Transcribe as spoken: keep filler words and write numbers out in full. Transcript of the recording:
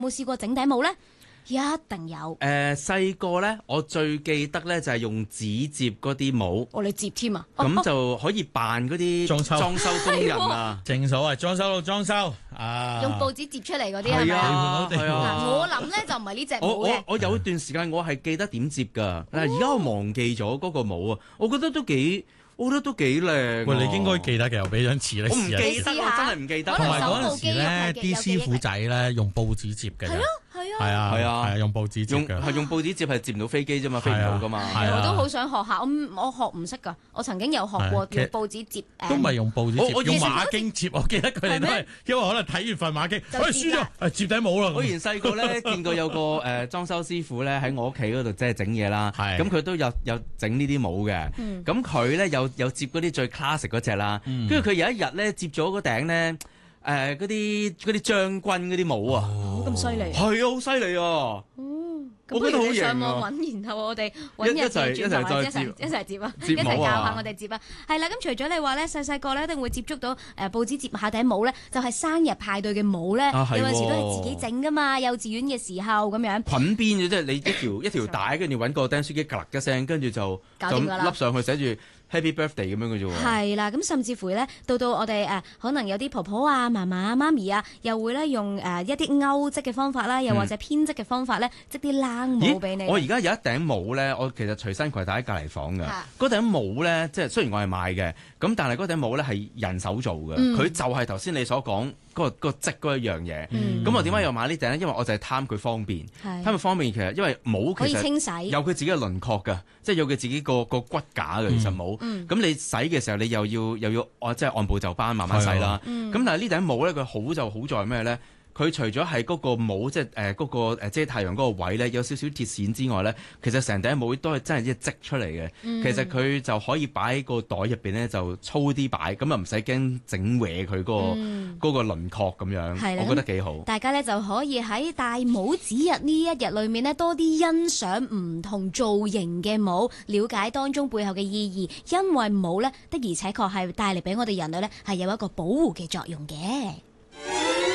有冇試過整頂帽咧？一定有。 誒細個咧，我最記得咧就係用紙摺嗰啲帽， 我哋摺添啊， 咁就可以扮嗰啲裝修裝修工人啊。 正所謂裝修到裝修啊， 用報紙摺出嚟嗰啲係咪啊？ 啊？ 係啊。 嗱，我諗咧就唔係呢隻帽我我嘅。 我有段時間我係記得點摺㗎，但係而家我忘記咗嗰個帽啊，我覺得都幾。我覺得都幾靚。 喂，你應該記得嘅，我俾張紙你我唔試下。 記得，我真係唔記得。 同埋嗰陣時咧，啲師傅仔咧用報紙摺嘅。 係啊，係啊。 係啊， 係啊， 係啊，用報紙摺嘅。 係用報紙摺係摺唔到飛機啫嘛，飛唔到噶嘛。 我都好想學下，我我學唔識㗎。我曾經有學過用報紙摺。 都唔係用報紙摺，用馬經摺。我記得佢哋都係，因為可能睇完份馬經，喂輸咗，誒摺頂帽啦。 我以前細個咧見過有個誒裝修師傅咧喺我屋企嗰度即係整嘢啦，咁佢都有有整呢啲帽嘅，咁佢咧有有摺嗰啲最 classic 嗰隻啦，跟住佢有一日咧摺咗嗰頂咧誒嗰啲嗰啲將軍嗰啲帽啊， 咁犀利， 係啊，好犀利啊！ 咁不如你上網揾，然後我哋揾日轉頭一齊一齊一齊摺啊，一齊教下我哋摺啊。係啦，咁除咗你話咧細細個咧一定會接觸到誒報紙摺下頂帽咧，就係生日派對嘅帽咧，有陣時都係自己整噶嘛。幼稚園嘅時候咁樣捆邊嘅即係你一條一條帶，跟住揾個釘書機㗎一聲，跟住就就笠上去寫住Happy Birthday 咁樣嘅啫喎。 係啦，咁甚至乎咧到到我哋誒可能有啲婆婆啊、嫲嫲啊、媽咪啊，又會咧用誒一啲鈎織嘅方法啦，又或者編織嘅方法咧織啲冷帽俾你。 我而家有一頂帽咧，我其實隨身攜帶喺隔離房嘅。嗰頂帽咧，即係雖然我係買嘅，咁但係嗰頂帽咧係人手做嘅，佢、嗯、就係頭先你所講嗰、嗰個嗰、嗰個織嗰一樣嘢。咁、嗯、我點解又買呢頂咧？因為我就係貪佢方便，貪佢方便其實因為帽其實可以清洗， 有佢自己嘅輪廓㗎，即係有佢自己個個骨架嘅。其實帽，咁、嗯、你洗嘅時候你又要又要按即係按部就班慢慢洗啦。咁、嗯、但係呢頂帽咧，佢好就好在咩咧？佢除咗係嗰個帽，即係誒嗰個誒遮太陽嗰個位咧，有少少鐵線之外咧，其實成頂帽都係真係一織出嚟嘅。嗯、其實佢就可以擺喺個袋入邊咧，就粗啲擺，咁啊唔使驚整歪佢嗰個嗰、嗰個輪廓咁樣。嗯、我覺得幾好。 大家咧就可以喺戴帽子日呢一日裏面呢，多啲欣賞唔同造型嘅帽，了解當中背後嘅意義。因為帽咧的而且確係帶嚟俾我哋人類咧係有一個保護嘅作用嘅。